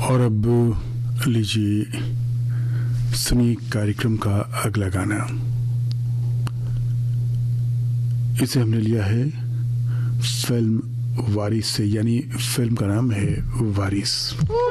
और अब लीजिए सुनिए कार्यक्रम का अगला गाना। इसे हमने लिया है फिल्म वारिस से, यानी फिल्म का नाम है वारिस।